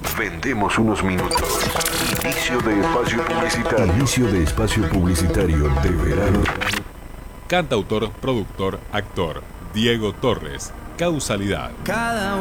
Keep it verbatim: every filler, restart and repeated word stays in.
Vendemos unos minutos. Inicio de espacio publicitario. Inicio de espacio publicitario de verano. Cantautor, productor, actor. Diego Torres. Causalidad. Cada